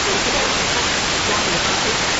有一些东西它压力也会非常